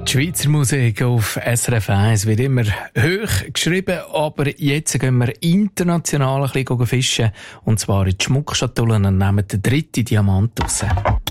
Die Schweizer Musik auf SRF 1 wird immer hoch geschrieben, aber jetzt gehen wir international ein bisschen fischen, und zwar in die Schmuckschatullen und nehmen den dritten Diamant raus.